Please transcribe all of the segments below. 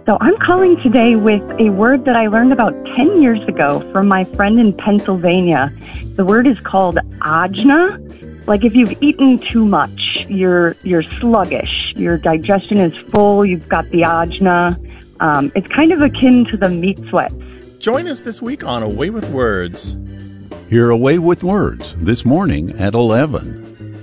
So I'm calling today with a word that I learned about 10 years ago from my friend in Pennsylvania. The word is called ajna. Like if you've eaten too much, you're sluggish, your digestion is full, you've got the ajna. It's kind of akin to the meat sweats. Join us this week on Away with Words. Hear Away with Words this morning at 11.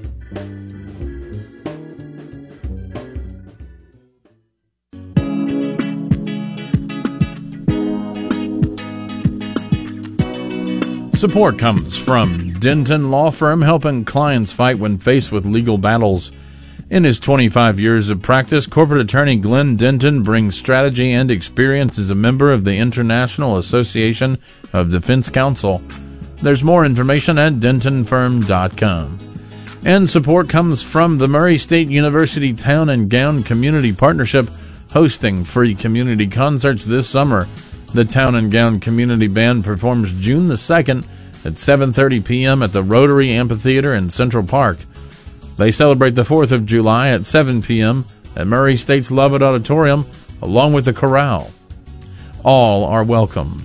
Support comes from Denton Law Firm, helping clients fight when faced with legal battles. In his 25 years of practice, corporate attorney Glenn Denton brings strategy and experience as a member of the International Association of Defense Counsel. There's more information at dentonfirm.com. And support comes from the Murray State University Town and Gown Community Partnership, hosting free community concerts this summer. The Town and Gown Community Band performs June the 2nd at 7:30 p.m. at the Rotary Amphitheater in Central Park. They celebrate the 4th of July at 7 p.m. at Murray State's Lovett Auditorium, along with the chorale. All are welcome.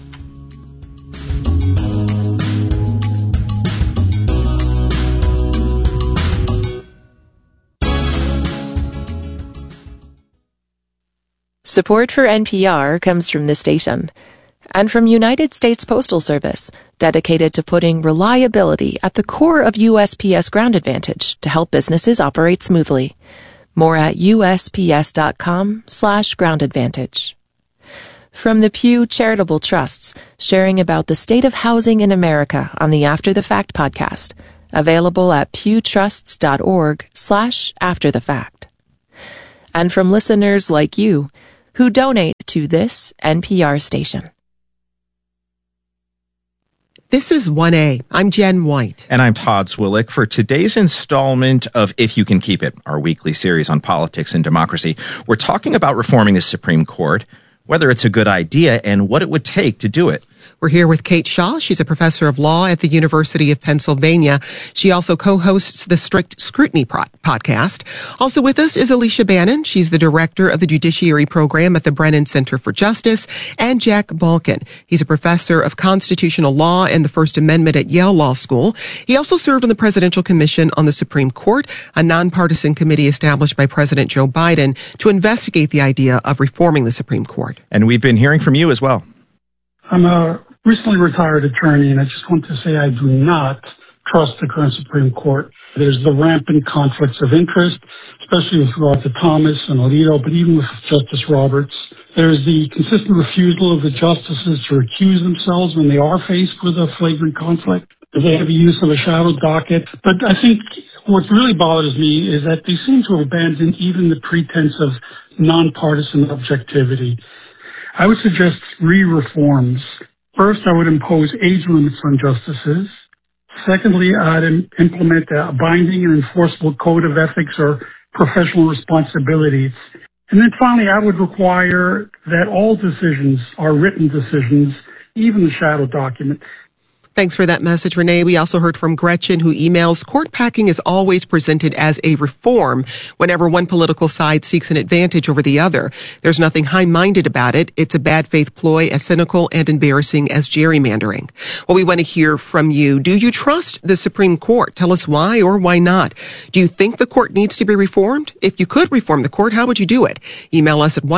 Support for NPR comes from this station and from United States Postal Service, dedicated to putting reliability at the core of USPS Ground Advantage to help businesses operate smoothly. More at USPS.com/Ground Advantage. From the Pew Charitable Trusts, sharing about the state of housing in America on the After the Fact podcast, available at pewtrusts.org/afterthefact. And from listeners like you, who donate to this NPR station. This is 1A. I'm Jen White. And I'm Todd Swillick. For today's installment of If You Can Keep It, our weekly series on politics and democracy, we're talking about reforming the Supreme Court, whether it's a good idea and what it would take to do it. We're here with Kate Shaw. She's a professor of law at the University of Pennsylvania. She also co-hosts the Strict Scrutiny podcast. Also with us is Alicia Bannon. She's the director of the Judiciary Program at the Brennan Center for Justice, and Jack Balkin. He's a professor of constitutional law and the First Amendment at Yale Law School. He also served on the Presidential Commission on the Supreme Court, a nonpartisan committee established by President Joe Biden to investigate the idea of reforming the Supreme Court. And we've been hearing from you as well. I'm a recently retired attorney, and I just want to say I do not trust the current Supreme Court. There's the rampant conflicts of interest, especially with regard to Thomas and Alito, but even with Justice Roberts. There's the consistent refusal of the justices to recuse themselves when they are faced with a flagrant conflict. There's a heavy use of a shadow docket. But I think what really bothers me is that they seem to have abandoned even the pretense of nonpartisan objectivity. I would suggest three reforms. First, I would impose age limits on justices. Secondly, I'd implement a binding and enforceable code of ethics or professional responsibilities. And then finally, I would require that all decisions are written decisions, even the shadow document. Thanks for that message, Renee. We also heard from Gretchen, who emails, court packing is always presented as a reform whenever one political side seeks an advantage over the other. There's nothing high-minded about it. It's a bad faith ploy, as cynical and embarrassing as gerrymandering. Well, we want to hear from you. Do you trust the Supreme Court? Tell us why or why not. Do you think the court needs to be reformed? If you could reform the court, how would you do it? Email us at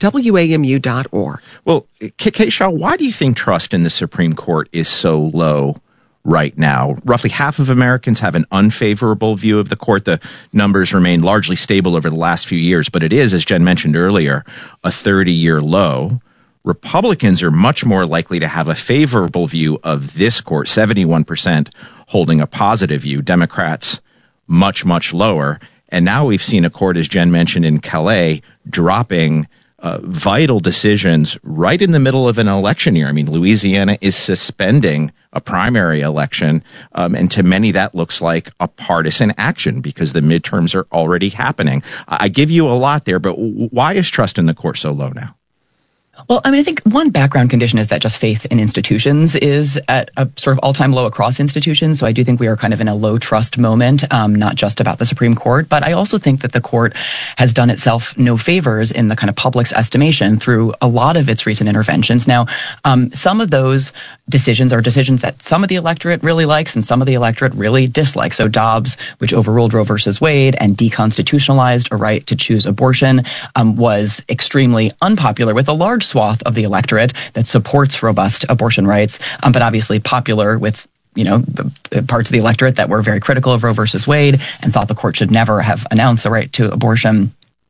1a@wamu.org. Well, Kay Shaw, why do you think trust in the Supreme Court is so low right now? Roughly half of Americans have an unfavorable view of the court. The numbers remain largely stable over the last few years, but it is, as Jen mentioned earlier, a 30-year low. Republicans are much more likely to have a favorable view of this court, 71% holding a positive view. Democrats, much, much lower. And now we've seen a court, as Jen mentioned, in Calais, dropping vital decisions right in the middle of an election year. I mean, Louisiana is suspending a primary election, and to many that looks like a partisan action because the midterms are already happening. I give you a lot there, but why is trust in the court so low now? Well, I mean, I think one background condition is that just faith in institutions is at a sort of all-time low across institutions. So I do think we are kind of in a low trust moment, not just about the Supreme Court, but I also think that the court has done itself no favors in the kind of public's estimation through a lot of its recent interventions. Now, some of those decisions are decisions that some of the electorate really likes and some of the electorate really dislikes. So Dobbs, which overruled Roe versus Wade and deconstitutionalized a right to choose abortion, was extremely unpopular with a large swath of the electorate that supports robust abortion rights, but obviously popular with parts of the electorate that were very critical of Roe versus Wade and thought the court should never have announced a right to abortion.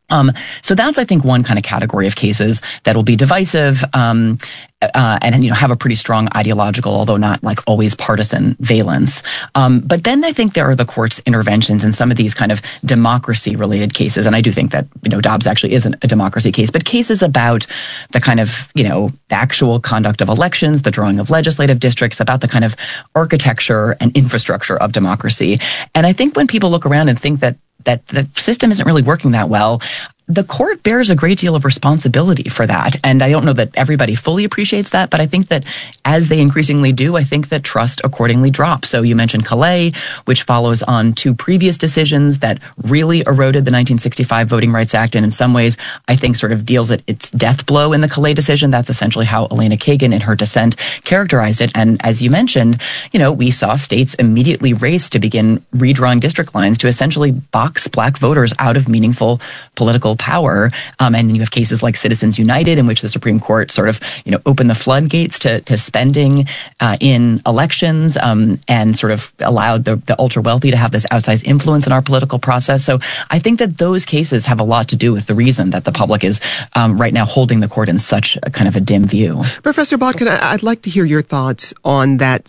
So that's, I think, one kind of category of cases that will be divisive, and have a pretty strong ideological, although not like always partisan valence. But then I think there are the court's interventions in some of these kind of democracy-related cases, and I do think that Dobbs actually isn't a democracy case, but cases about the kind of the actual conduct of elections, the drawing of legislative districts, about the kind of architecture and infrastructure of democracy. And I think when people look around and think that the system isn't really working that well, the court bears a great deal of responsibility for that. And I don't know that everybody fully appreciates that, but I think that as they increasingly do, I think that trust accordingly drops. So you mentioned Calais, which follows on two previous decisions that really eroded the 1965 Voting Rights Act. And in some ways, I think sort of deals at its death blow in the Calais decision. That's essentially how Elena Kagan in her dissent characterized it. And as you mentioned, we saw states immediately race to begin redrawing district lines to essentially box black voters out of meaningful political power. And you have cases like Citizens United, in which the Supreme Court sort of, opened the floodgates to spending in elections, and sort of allowed the ultra wealthy to have this outsized influence in our political process. So I think that those cases have a lot to do with the reason that the public is right now holding the court in such a kind of a dim view. Professor Botkin, I'd like to hear your thoughts on that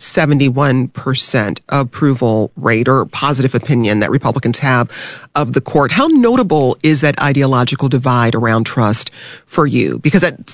71% approval rate or positive opinion that Republicans have of the court. How notable is that ideological divide around trust for you? Because that